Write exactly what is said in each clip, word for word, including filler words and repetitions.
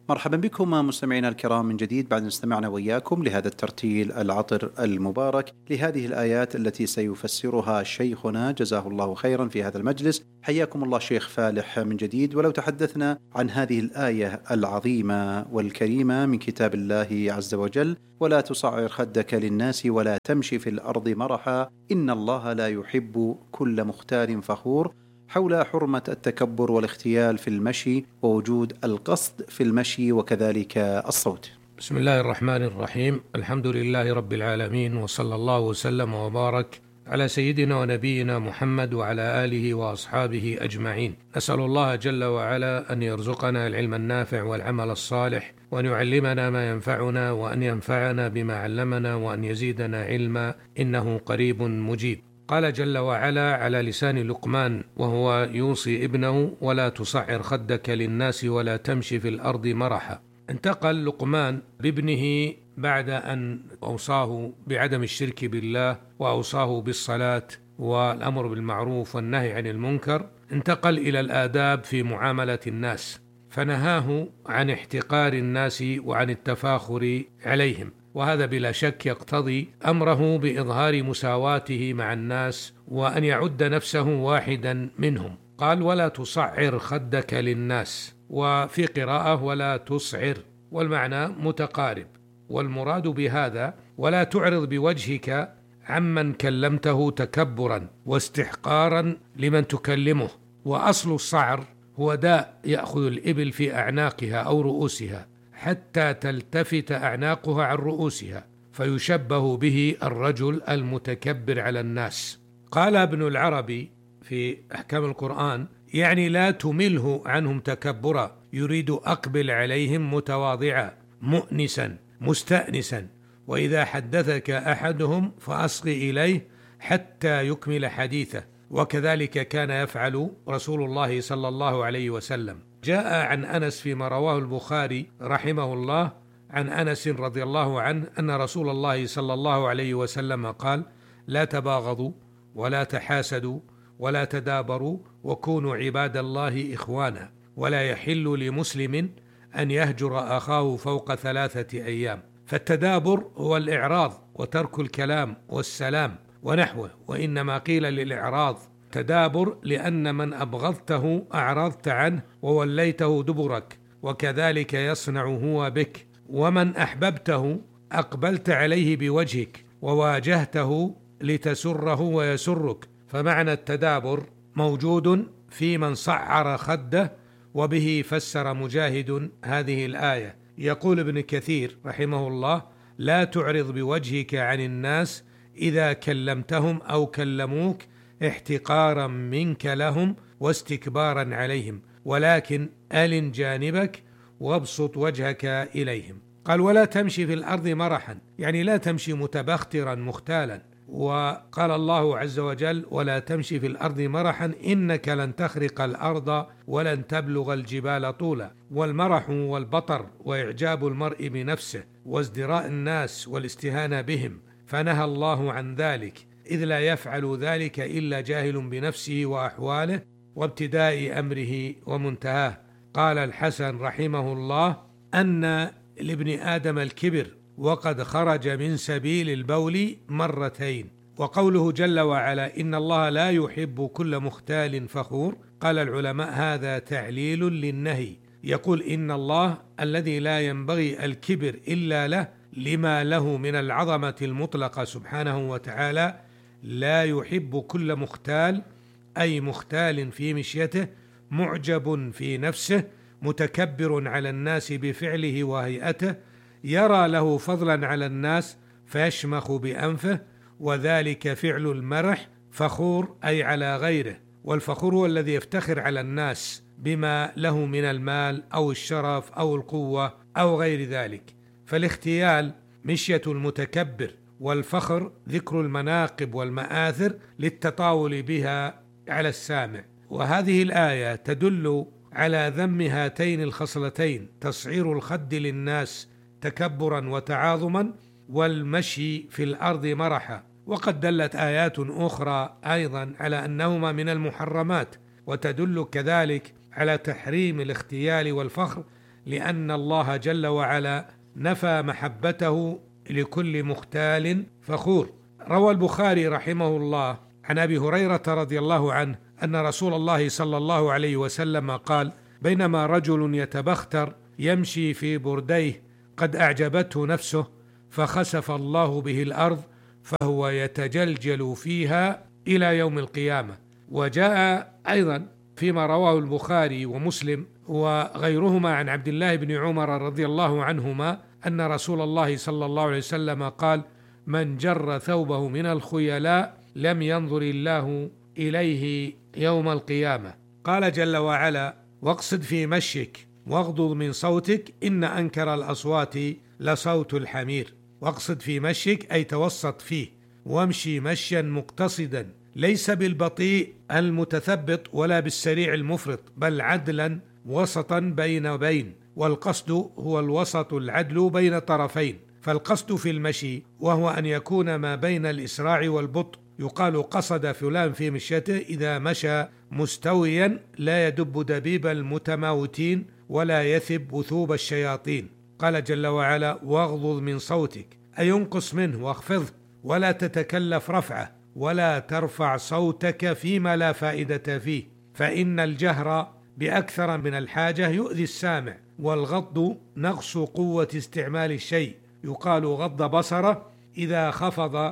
مرحبا بكم مستمعينا الكرام من جديد بعد أن استمعنا وإياكم لهذا الترتيل العطر المبارك لهذه الآيات التي سيفسرها شيخنا جزاه الله خيرا في هذا المجلس. حياكم الله شيخ فالح من جديد. ولو تحدثنا عن هذه الآية العظيمة والكريمة من كتاب الله عز وجل: ولا تصعر خدك للناس ولا تمشي في الأرض مرحا إن الله لا يحب كل مختال فخور، حول حرمة التكبر والاختيال في المشي ووجود القصد في المشي وكذلك الصوت. بسم الله الرحمن الرحيم. الحمد لله رب العالمين، وصلى الله وسلم وبارك على سيدنا ونبينا محمد وعلى آله وأصحابه أجمعين. نسأل الله جل وعلا أن يرزقنا العلم النافع والعمل الصالح، وأن يعلمنا ما ينفعنا، وأن ينفعنا بما علمنا، وأن يزيدنا علما، إنه قريب مجيب. قال جل وعلا على لسان لقمان وهو يوصي ابنه: ولا تصعر خدك للناس ولا تمشي في الأرض مرحا. انتقل لقمان بابنه بعد أن أوصاه بعدم الشرك بالله وأوصاه بالصلاة والأمر بالمعروف والنهي عن المنكر، انتقل إلى الآداب في معاملة الناس، فنهاه عن احتقار الناس وعن التفاخر عليهم، وهذا بلا شك يقتضي أمره بإظهار مساواته مع الناس وأن يعد نفسه واحدا منهم. قال: ولا تصعر خدك للناس، وفي قراءة ولا تصعر، والمعنى متقارب. والمراد بهذا: ولا تعرض بوجهك عمن كلمته تكبرا واستحقارا لمن تكلمه. وأصل الصعر هو داء يأخذ الإبل في أعناقها أو رؤوسها حتى تلتفت أعناقها عن رؤوسها، فيشبه به الرجل المتكبر على الناس. قال ابن العربي في أحكام القرآن: يعني لا تمله عنهم تكبرا، يريد أقبل عليهم متواضعا مؤنسا مستأنسا، وإذا حدثك أحدهم فأصغ إليه حتى يكمل حديثه. وكذلك كان يفعل رسول الله صلى الله عليه وسلم. جاء عن أنس فيما رواه البخاري رحمه الله عن أنس رضي الله عنه أن رسول الله صلى الله عليه وسلم قال: لا تباغضوا ولا تحاسدوا ولا تدابروا وكونوا عباد الله إخوانا، ولا يحل لمسلم أن يهجر أخاه فوق ثلاثة أيام. فالتدابر هو الإعراض وترك الكلام والسلام ونحوه، وإنما قيل للإعراض تدابر لأن من أبغضته أعرضت عنه ووليته دبرك، وكذلك يصنع هو بك، ومن أحببته أقبلت عليه بوجهك وواجهته لتسره ويسرك. فمعنى التدابر موجود في من صعر خده، وبه فسر مجاهد هذه الآية. يقول ابن كثير رحمه الله: لا تعرض بوجهك عن الناس إذا كلمتهم أو كلموك احتقارا منك لهم واستكبارا عليهم، ولكن ألن جانبك وابسط وجهك إليهم. قال: ولا تمشي في الأرض مرحا، يعني لا تمشي متبخترا مختالا. وقال الله عز وجل: ولا تمشي في الأرض مرحا إنك لن تخرق الأرض ولن تبلغ الجبال طولا. والمرح والبطر وإعجاب المرء بنفسه وازدراء الناس والاستهانة بهم، فنهى الله عن ذلك، إذ لا يفعل ذلك إلا جاهل بنفسه وأحواله وابتداء أمره ومنتهاه. قال الحسن رحمه الله: أن لابن آدم الكبر وقد خرج من سبيل البول مرتين. وقوله جل وعلا: إن الله لا يحب كل مختال فخور، قال العلماء: هذا تعليل للنهي. يقول إن الله الذي لا ينبغي الكبر إلا له لما له من العظمة المطلقة سبحانه وتعالى، لا يحب كل مختال، أي مختال في مشيته، معجب في نفسه، متكبر على الناس بفعله وهيئته، يرى له فضلا على الناس فيشمخ بأنفه، وذلك فعل المرح. فخور أي على غيره، والفخور هو الذي يفتخر على الناس بما له من المال أو الشرف أو القوة أو غير ذلك. فالاختيال مشية المتكبر، والفخر ذكر المناقب والمآثر للتطاول بها على السامع. وهذه الآية تدل على ذم هاتين الخصلتين: تصعير الخد للناس تكبرا وتعاظما، والمشي في الأرض مرحا. وقد دلت آيات أخرى أيضا على أنهما من المحرمات، وتدل كذلك على تحريم الاختيال والفخر لأن الله جل وعلا نفى محبته لكل مختال فخور. روى البخاري رحمه الله عن أبي هريرة رضي الله عنه أن رسول الله صلى الله عليه وسلم قال: بينما رجل يتبختر يمشي في برديه قد أعجبته نفسه فخسف الله به الأرض فهو يتجلجل فيها إلى يوم القيامة. وجاء أيضا فيما رواه البخاري ومسلم وغيرهما عن عبد الله بن عمر رضي الله عنهما أن رسول الله صلى الله عليه وسلم قال: من جر ثوبه من الخيلاء لم ينظر الله إليه يوم القيامة. قال جل وعلا: واقصد في مشيك واغضض من صوتك إن أنكر الأصوات لصوت الحمير. واقصد في مشيك أي توسط فيه، وامشي مشيا مقتصدا ليس بالبطيء المتثبط ولا بالسريع المفرط، بل عدلا وسطا بين وبين، والقصد هو الوسط العدل بين طرفين. فالقصد في المشي وهو أن يكون ما بين الإسراع والبطء. يقال قصد فلان في مشيته إذا مشى مستويا لا يدب دبيب المتماوتين ولا يثب ثوب الشياطين. قال جل وعلا: واغضض من صوتك أي ينقص منه واخفضه ولا تتكلف رفعه ولا ترفع صوتك فيما لا فائدة فيه، فإن الجهر بأكثر من الحاجة يؤذي السامع، والغض نقص قوة استعمال الشيء. يقال غض بصره إذا خفض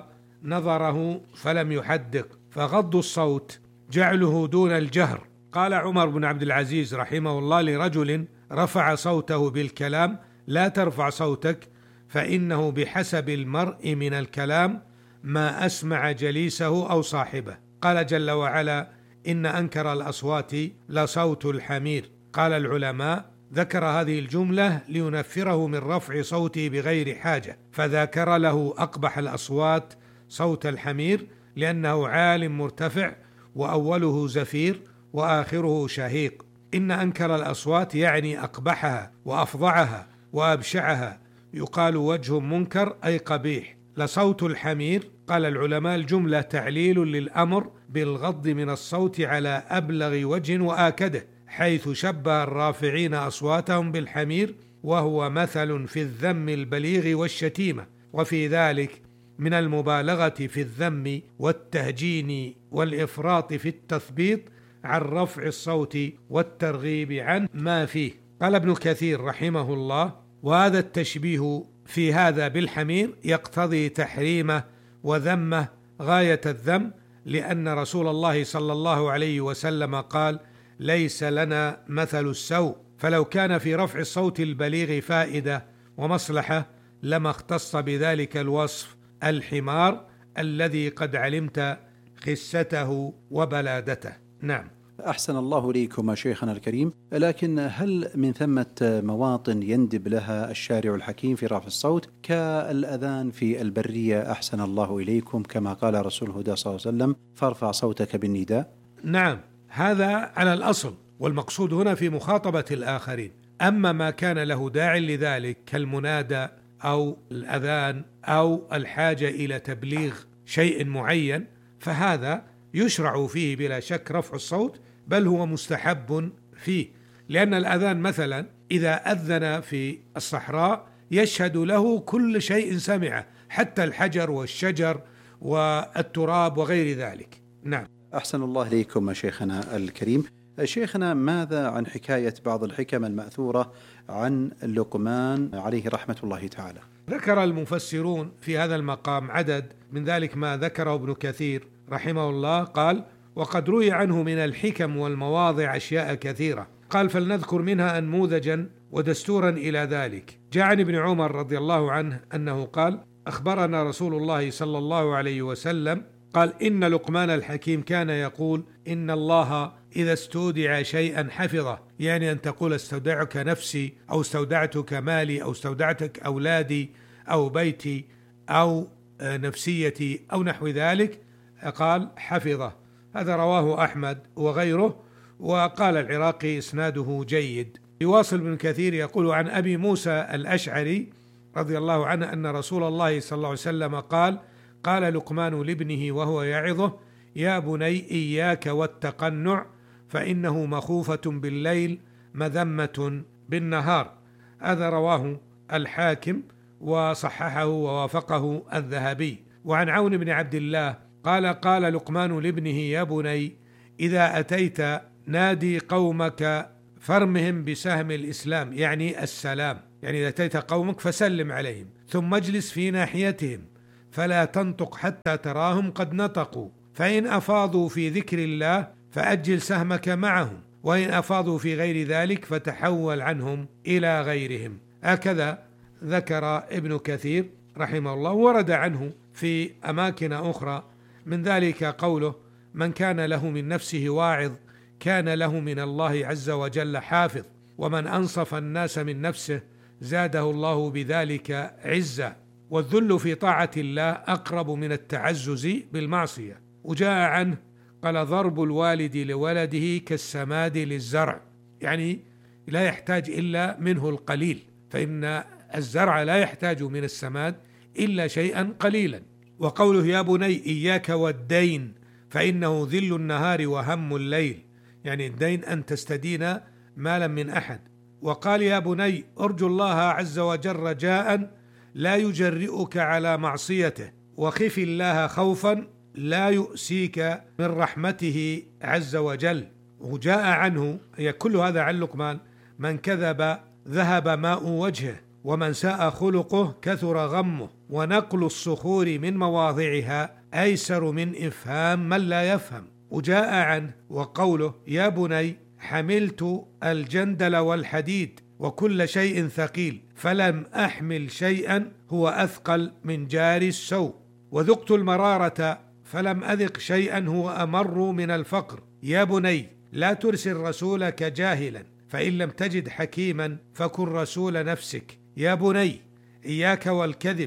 نظره فلم يحدق، فغض الصوت جعله دون الجهر. قال عمر بن عبد العزيز رحمه الله لرجل رفع صوته بالكلام: لا ترفع صوتك فإنه بحسب المرء من الكلام ما أسمع جليسه أو صاحبه. قال جل وعلا: إن أنكر الأصوات لصوت الحمير. قال العلماء: ذكر هذه الجملة لينفره من رفع صوته بغير حاجة، فذكر له أقبح الأصوات صوت الحمير لأنه عال مرتفع وأوله زفير وآخره شهيق. إن أنكر الأصوات يعني أقبحها وأفظعها وأبشعها. يقال وجه منكر أي قبيح. لصوت الحمير، قال العلماء الجملة تعليل للأمر بالغض من الصوت على أبلغ وجه وآكده، حيث شبه الرافعين أصواتهم بالحمير، وهو مثل في الذم البليغ والشتيمة، وفي ذلك من المبالغة في الذم والتهجين والإفراط في التثبيط عن رفع الصوت والترغيب عن ما فيه. قال ابن كثير رحمه الله: وهذا التشبيه في هذا بالحمير يقتضي تحريمه وذمه غاية الذم، لأن رسول الله صلى الله عليه وسلم قال: ليس لنا مثل السوء. فلو كان في رفع الصوت البليغ فائدة ومصلحة لما اختص بذلك الوصف الحمار الذي قد علمت خسته وبلادته. نعم. أحسن الله إليكم شيخنا الكريم، لكن هل من ثمة مواطن يندب لها الشارع الحكيم في رفع الصوت كالأذان في البرية أحسن الله إليكم، كما قال رسول الهدى صلى الله عليه وسلم: فارفع صوتك بالنداء؟ نعم، هذا على الأصل، والمقصود هنا في مخاطبة الآخرين. أما ما كان له داع لذلك كالمنادى أو الأذان أو الحاجة إلى تبليغ شيء معين فهذا يشرع فيه بلا شك رفع الصوت، بل هو مستحب فيه، لأن الأذان مثلا إذا أذن في الصحراء يشهد له كل شيء سمعه، حتى الحجر والشجر والتراب وغير ذلك. نعم. أحسن الله إليكم شيخنا الكريم. شيخنا، ماذا عن حكاية بعض الحكم المأثورة عن لقمان عليه رحمة الله تعالى؟ ذكر المفسرون في هذا المقام عدد من ذلك ما ذكره ابن كثير رحمه الله. قال: وقد روي عنه من الحكم والمواضع أشياء كثيرة. قال: فلنذكر منها أنموذجا ودستورا إلى ذلك. جاء عن ابن عمر رضي الله عنه أنه قال: أخبرنا رسول الله صلى الله عليه وسلم قال: إن لقمان الحكيم كان يقول: إن الله إذا استودع شيئا حفظه، يعني أن تقول استودعك نفسي أو استودعتك مالي أو استودعتك أولادي أو بيتي أو نفسيتي أو نحو ذلك، قال حفظه. هذا رواه أحمد وغيره، وقال العراقي إسناده جيد. يواصل ابن كثير يقول عن أبي موسى الأشعري رضي الله عنه أن رسول الله صلى الله عليه وسلم قال: قال لقمان لابنه وهو يعظه: يا بني إياك والتقنع، فإنه مخوفة بالليل مذمة بالنهار. هذا رواه الحاكم وصححه ووافقه الذهبي. وعن عون بن عبد الله قال قال لقمان لابنه يا بني إذا أتيت نادي قومك فارمهم بسهم الإسلام، يعني السلام، يعني إذا أتيت قومك فسلم عليهم، ثم اجلس في ناحيتهم فلا تنطق حتى تراهم قد نطقوا، فإن أفاضوا في ذكر الله فأجل سهمك معهم، وإن أفاضوا في غير ذلك فتحول عنهم إلى غيرهم. هكذا ذكر ابن كثير رحمه الله. ورد عنه في أماكن أخرى من ذلك قوله من كان له من نفسه واعظ كان له من الله عز وجل حافظ، ومن أنصف الناس من نفسه زاده الله بذلك عزا، والذل في طاعة الله أقرب من التعزز بالمعصية. وجاء عنه قال ضرب الوالد لولده كالسماد للزرع، يعني لا يحتاج إلا منه القليل، فإن الزرع لا يحتاج من السماد إلا شيئا قليلا. وقوله يا بني إياك والدين فإنه ذل النهار وهم الليل، يعني الدين أن تستدين مالا من أحد. وقال يا بني أرجو الله عز وجل رجاء لا يجرئك على معصيته، وخف الله خوفا لا يؤسيك من رحمته عز وجل. وجاء عنه، هي كل هذا عن لقمان، من كذب ذهب ماء وجهه، ومن ساء خلقه كثر غمه، ونقل الصخور من مواضعها أيسر من إفهام من لا يفهم. وجاء عنه وقوله يا بني حملت الجندل والحديد وكل شيء ثقيل فلم أحمل شيئا هو أثقل من جاري السوء، وذقت المرارة فلم أذق شيئا هو أمر من الفقر. يا بني لا ترسل رسولك جاهلا، فإن لم تجد حكيما فكن رسول نفسك. يا بني إياك والكذب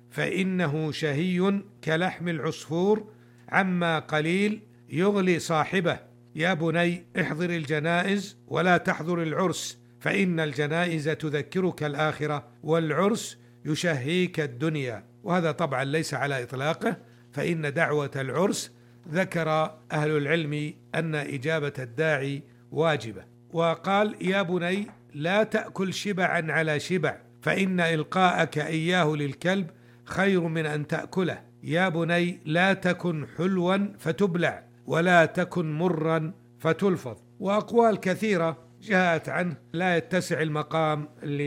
فإنه شهي كلحم العصفور عما قليل يغلي صاحبه. يا بني احضر الجنائز ولا تحضر العرس، فإن الجنائز تذكرك الآخرة والعرس يشهيك الدنيا. وهذا طبعا ليس على إطلاقه، فإن دعوة العرس ذكر أهل العلم أن إجابة الداعي واجبة. وقال يا بني لا تأكل شبعا على شبع، فإن إلقاءك إياه للكلب خير من أن تأكله. يا بني لا تكن حلوا فتبلع، ولا تكن مرا فتلفظ. وأقوال كثيرة جاءت عنه لا يتسع المقام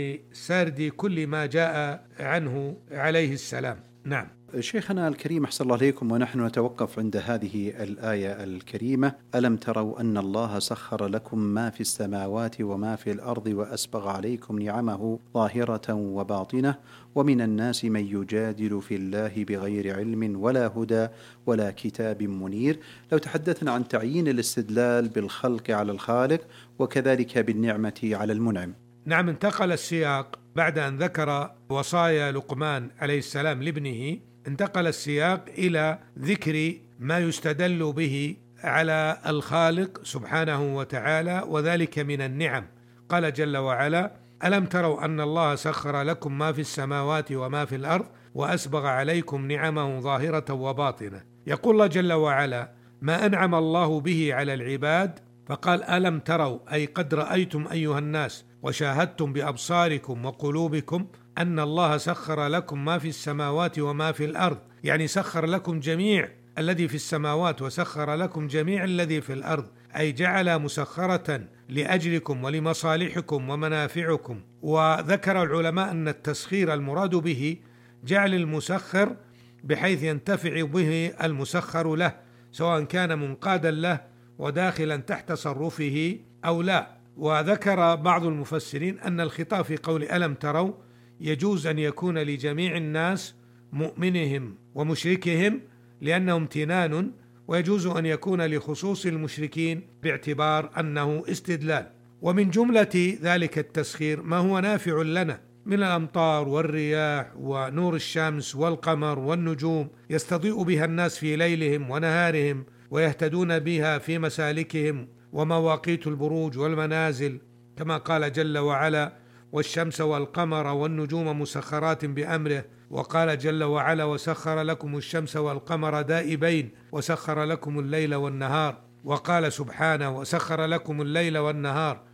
لسرد كل ما جاء عنه عليه السلام. نعم. شيخنا الكريم أحسن الله عليكم، ونحن نتوقف عند هذه الآية الكريمة: ألم تروا أن الله سخر لكم ما في السماوات وما في الأرض وأسبغ عليكم نعمه ظاهرة وباطنة ومن الناس من يجادل في الله بغير علم ولا هدى ولا كتاب منير. لو تحدثنا عن تعيين الاستدلال بالخلق على الخالق وكذلك بالنعمة على المنعم. نعم. انتقل السياق بعد أن ذكر وصايا لقمان عليه السلام لابنه، انتقل السياق إلى ذكر ما يستدل به على الخالق سبحانه وتعالى، وذلك من النعم. قال جل وعلا: ألم تروا أن الله سخر لكم ما في السماوات وما في الأرض وأسبغ عليكم نعمه ظاهرة وباطنة. يقول الله جل وعلا ما أنعم الله به على العباد، فقال ألم تروا، أي قد رأيتم أيها الناس وشاهدتم بأبصاركم وقلوبكم أن الله سخر لكم ما في السماوات وما في الأرض، يعني سخر لكم جميع الذي في السماوات وسخر لكم جميع الذي في الأرض، أي جعل مسخرة لأجلكم ولمصالحكم ومنافعكم. وذكر العلماء أن التسخير المراد به جعل المسخر بحيث ينتفع به المسخر له، سواء كان منقادا له وداخلا تحت تصرفه أو لا. وذكر بعض المفسرين أن الخطاب في قول ألم تروا يجوز أن يكون لجميع الناس مؤمنهم ومشركهم لأنه امتنان، ويجوز أن يكون لخصوص المشركين باعتبار أنه استدلال. ومن جملة ذلك التسخير ما هو نافع لنا من الأمطار والرياح ونور الشمس والقمر والنجوم يستضيء بها الناس في ليلهم ونهارهم ويهتدون بها في مسالكهم ومواقيت البروج والمنازل، كما قال جل وعلا والشمس والقمر والنجوم مسخرات بأمره. وقال جل وعلا وسخر لكم الشمس والقمر دائبين وسخر لكم الليل والنهار. وقال سبحانه وسخر لكم الليل والنهار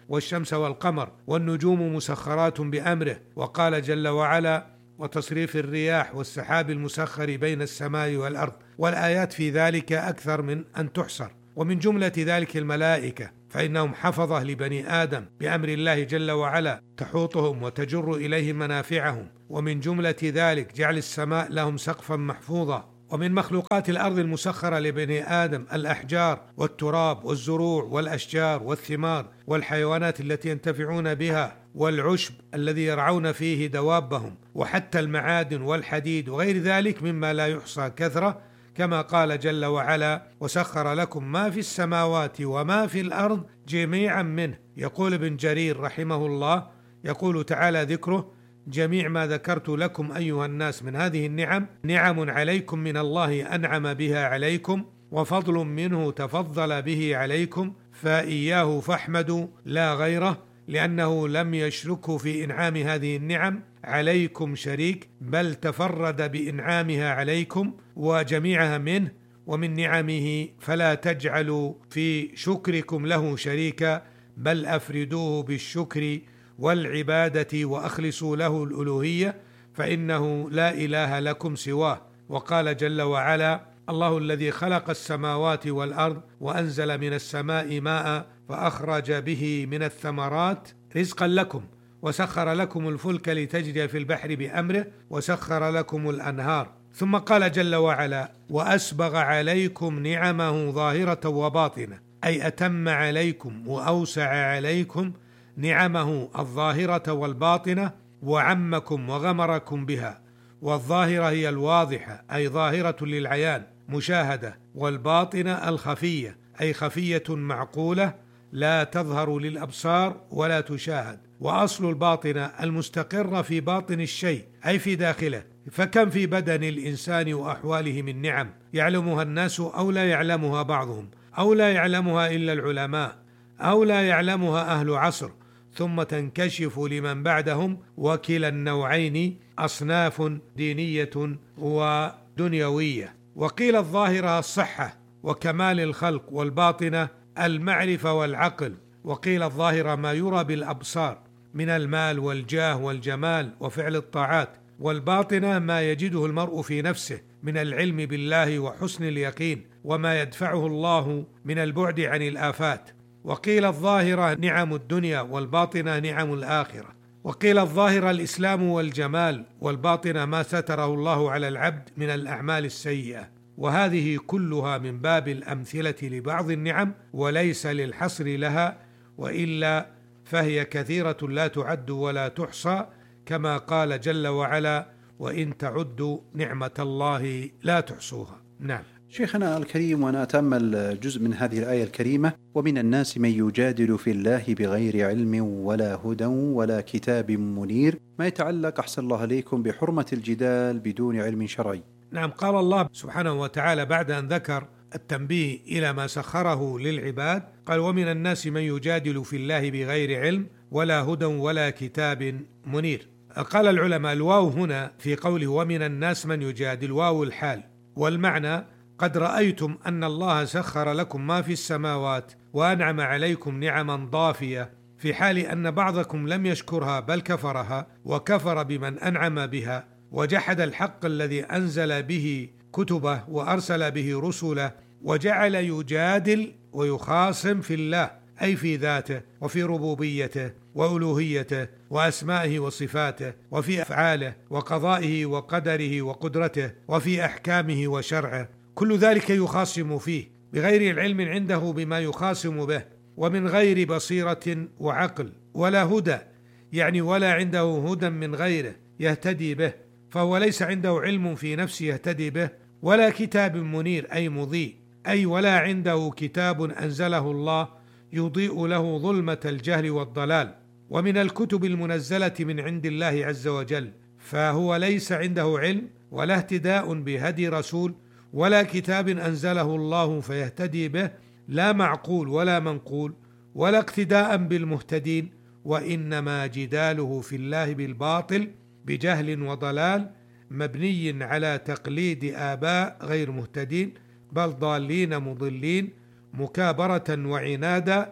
والشمس والقمر والنجوم مسخرات بأمره. وقال جل وعلا: وتصريف الرياح والسحاب المسخر بين السماء والأرض. والآيات في ذلك أكثر من أن تحصر. ومن جملة ذلك الملائكة، فإنهم حفظة لبني آدم بأمر الله جل وعلا، تحوطهم وتجر إليهم منافعهم. ومن جملة ذلك جعل السماء لهم سقفا محفوظا. ومن مخلوقات الأرض المسخرة لبني آدم الأحجار والتراب والزروع والأشجار والثمار والحيوانات التي ينتفعون بها، والعشب الذي يرعون فيه دوابهم، وحتى المعادن والحديد وغير ذلك مما لا يحصى كثرة، كما قال جل وعلا: وسخر لكم ما في السماوات وما في الأرض جميعا منه. يقول ابن جرير رحمه الله، يقول تعالى ذكره: جميع ما ذكرت لكم أيها الناس من هذه النعم نعم عليكم من الله أنعم بها عليكم، وفضل منه تفضل به عليكم، فإياه فاحمدوا لا غيره، لأنه لم يشركه في إنعام هذه النعم عليكم شريك، بل تفرد بإنعامها عليكم وجميعها منه. ومن نعمه فلا تجعلوا في شكركم له شريكا، بل أفردوه بالشكر والعبادة وأخلصوا له الألوهية، فإنه لا إله لكم سواه. وقال جل وعلا: الله الذي خلق السماوات والأرض وأنزل من السماء ماء فأخرج به من الثمرات رزقا لكم، وسخر لكم الفلك لتجري في البحر بأمره، وسخر لكم الأنهار. ثم قال جل وعلا: وأسبغ عليكم نعمه ظاهرة وباطنة، أي أتم عليكم وأوسع عليكم نعمه الظاهرة والباطنة، وعمكم وغمركم بها. والظاهرة هي الواضحة، أي ظاهرة للعيان مشاهدة، والباطنة الخفية، أي خفية معقولة لا تظهر للأبصار ولا تشاهد. وأصل الباطنة المستقرة في باطن الشيء، أي في داخله. فكم في بدن الإنسان وأحواله من نعم يعلمها الناس أو لا يعلمها بعضهم، أو لا يعلمها إلا العلماء، أو لا يعلمها أهل عصر، ثم تنكشف لمن بعدهم. وكلا النوعين أصناف دينية ودنيوية. وقيل الظاهرة الصحة وكمال الخلق، والباطنة المعرفة والعقل. وقيل الظاهرة ما يرى بالأبصار من المال والجاه والجمال وفعل الطاعات، والباطنة ما يجده المرء في نفسه من العلم بالله وحسن اليقين، وما يدفعه الله من البعد عن الآفات. وقيل الظاهرة نعم الدنيا، والباطنة نعم الآخرة. وقيل الظاهرة الإسلام والجمال، والباطنة ما ستره الله على العبد من الأعمال السيئة. وهذه كلها من باب الأمثلة لبعض النعم، وليس للحصر لها، وإلا فهي كثيرة لا تعد ولا تحصى، كما قال جل وعلا: وإن تعدوا نعمة الله لا تحصوها. نعم. شيخنا الكريم، وأنا أتأمل جزء من هذه الآية الكريمة: ومن الناس من يجادل في الله بغير علم ولا هدى ولا كتاب منير، ما يتعلق أحسن الله عليكم بحرمة الجدال بدون علم شرعي. نعم، قال الله سبحانه وتعالى بعد أن ذكر التنبيه إلى ما سخره للعباد، قال: ومن الناس من يجادل في الله بغير علم ولا هدى ولا كتاب منير. قال العلماء: الواو هنا في قوله ومن الناس من يجادل واو الحال، والمعنى: قد رأيتم أن الله سخر لكم ما في السماوات وأنعم عليكم نعما ضافية، في حال أن بعضكم لم يشكرها بل كفرها، وكفر بمن أنعم بها، وجحد الحق الذي أنزل به كتبه وأرسل به رسله، وجعل يجادل ويخاصم في الله، أي في ذاته وفي ربوبيته وألوهيته وأسمائه وصفاته، وفي أفعاله وقضائه وقدره وقدرته، وفي أحكامه وشرعه. كل ذلك يخاصم فيه بغير علم عنده بما يخاصم به، ومن غير بصيرة وعقل، ولا هدى، يعني ولا عنده هدى من غيره يهتدي به، فهو ليس عنده علم في نفسه يهتدي به، ولا كتاب منير أي مضيء، أي ولا عنده كتاب أنزله الله يضيء له ظلمة الجهل والضلال. ومن الكتب المنزلة من عند الله عز وجل، فهو ليس عنده علم ولا اهتداء بهدي رسول، ولا كتاب أنزله الله فيهتدي به، لا معقول ولا منقول، ولا اقتداء بالمهتدين، وإنما جداله في الله بالباطل بجهل وضلال، مبني على تقليد آباء غير مهتدين بل ضالين مضلين، مكابرة وعنادا،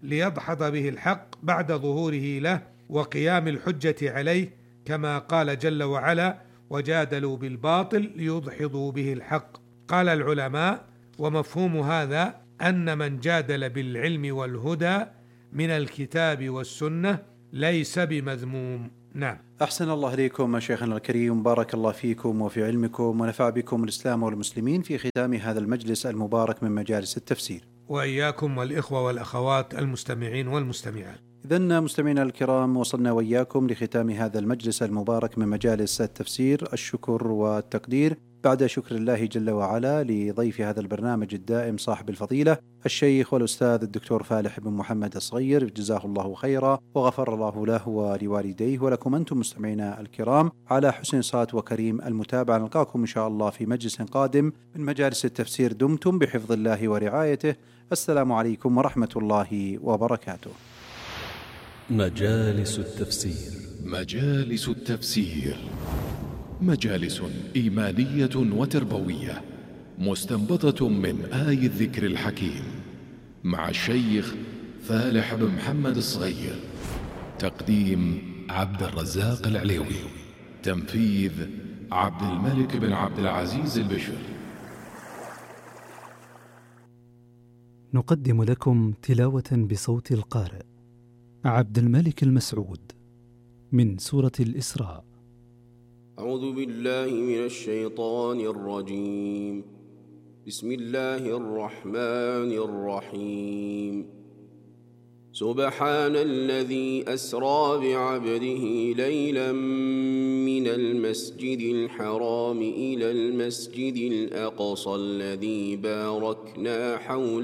ليدحض به الحق بعد ظهوره له وقيام الحجة عليه، كما قال جل وعلا: وجادلوا بالباطل ليدحضوا به الحق. قال العلماء: ومفهوم هذا أن من جادل بالعلم والهدى من الكتاب والسنة ليس بمذموم. نعم. أحسن الله إليكم شيخنا الكريم، بارك الله فيكم وفي علمكم، ونفع بكم الإسلام والمسلمين في ختام هذا المجلس المبارك من مجالس التفسير. وإياكم والإخوة والأخوات المستمعين والمستمعات. إذن مستمعينا الكرام، وصلنا وإياكم لختام هذا المجلس المبارك من مجالس التفسير. الشكر والتقدير بعد شكر الله جل وعلا لضيف هذا البرنامج الدائم صاحب الفضيلة الشيخ والأستاذ الدكتور فالح بن محمد الصغير، جزاه الله خيرا وغفر الله له ولوالديه ولكم أنتم مستمعينا الكرام على حسن صوت وكريم المتابعة. نلقاكم إن شاء الله في مجلس قادم من مجالس التفسير. دمتم بحفظ الله ورعايته. السلام عليكم ورحمة الله وبركاته. مجالس التفسير. مجالس التفسير مجالس إيمانية وتربوية مستنبطة من آي الذكر الحكيم مع الشيخ فالح بن محمد الصغير. تقديم عبد الرزاق العليوي. تنفيذ عبد الملك بن عبد العزيز البشر. نقدم لكم تلاوة بصوت القارئ عبد الملك المسعود من سورة الإسراء. أعوذ بالله من الشيطان الرجيم. بسم الله الرحمن الرحيم. سبحان الذي أسرى بعبده ليلا من المسجد الحرام إلى المسجد الأقصى الذي باركنا حوله